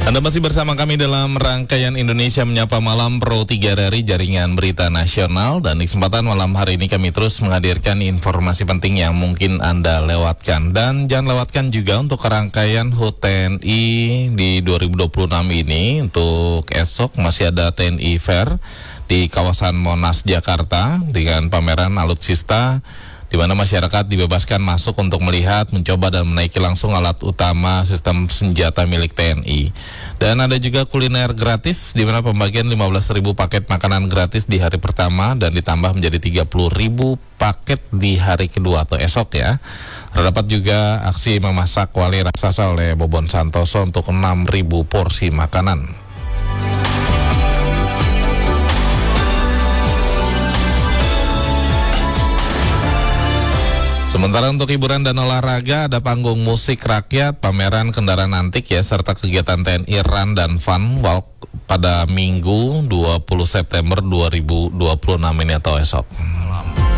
Anda masih bersama kami dalam rangkaian Indonesia Menyapa Malam Pro 3 dari Jaringan Berita Nasional. Dan di kesempatan malam hari ini kami terus menghadirkan informasi penting yang mungkin Anda lewatkan. Dan jangan lewatkan juga untuk rangkaian HUT TNI di 2026 ini. Untuk esok masih ada TNI Fair di kawasan Monas, Jakarta dengan pameran alutsista, di mana masyarakat dibebaskan masuk untuk melihat, mencoba dan menaiki langsung alat utama sistem senjata milik TNI. Dan ada juga kuliner gratis, di mana pembagian 15.000 paket makanan gratis di hari pertama dan ditambah menjadi 30.000 paket di hari kedua atau esok ya. Terdapat juga aksi memasak wali raksasa oleh Bobon Santoso untuk 6.000 porsi makanan. Sementara untuk hiburan dan olahraga ada panggung musik rakyat, pameran kendaraan antik ya, serta kegiatan TNI Run dan Fun Walk pada Minggu 20 September 2026 ini atau esok.